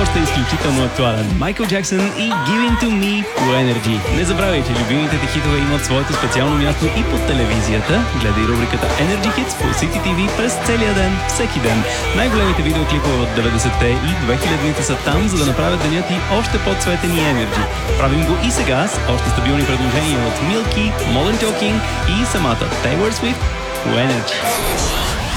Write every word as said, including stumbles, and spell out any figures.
още изключително актуален. Майкъл Джаксън и Giving to Me по Energy. Не забравяй, че любимите ти хитове имат своето специално място и по телевизията. Гледай рубриката Energy Hits по City ти ви през целия ден, всеки ден. Най-големите видеоклипове от деветдесетте и две хилядните са там, за да направят деня ти още по-цветен и Energy. Правим го и сега с още стабилни предложения от Milky, Modern Talking и самата Taylor Swift по Energy.